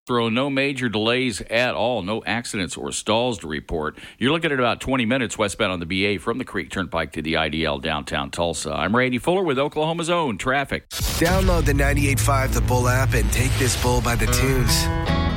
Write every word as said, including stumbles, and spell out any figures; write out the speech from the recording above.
Throw no major delays at all, no accidents or stalls to report. You're looking at about twenty minutes westbound on the B A from the Creek Turnpike to the I D L downtown Tulsa. I'm Randy Fuller with Oklahoma's own traffic. Download the ninety-eight point five The Bull app and take this bull by the tunes.